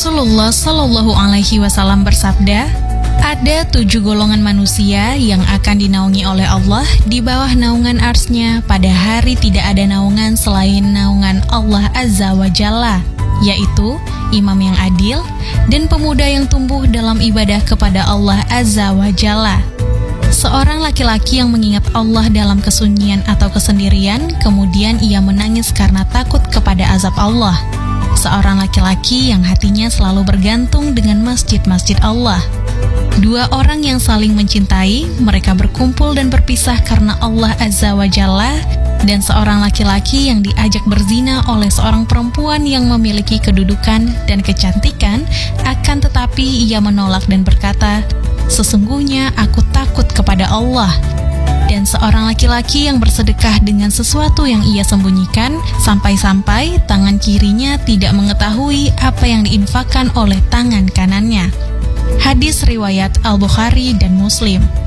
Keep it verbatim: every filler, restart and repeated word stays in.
Rasulullah Shallallahu Alaihi Wasallam bersabda, ada tujuh golongan manusia yang akan dinaungi oleh Allah di bawah naungan arsy-Nya pada hari tidak ada naungan selain naungan Allah Azza wa Jalla, yaitu imam yang adil dan pemuda yang tumbuh dalam ibadah kepada Allah Azza wa Jalla. Seorang laki-laki yang mengingat Allah dalam kesunyian atau kesendirian, kemudian ia menangis karena takut kepada azab Allah. Seorang laki-laki yang hatinya selalu bergantung dengan masjid-masjid Allah. Dua orang yang saling mencintai, mereka berkumpul dan berpisah karena Allah Azza wa Jalla. Dan seorang laki-laki yang diajak berzina oleh seorang perempuan yang memiliki kedudukan dan kecantikan, akan tetapi ia menolak dan berkata, sesungguhnya aku takut kepada Allah. Dan seorang laki-laki yang bersedekah dengan sesuatu yang ia sembunyikan, sampai-sampai tangan kirinya tidak mengetahui apa yang diinfakkan oleh tangan kanannya. Hadis riwayat Al-Bukhari dan Muslim.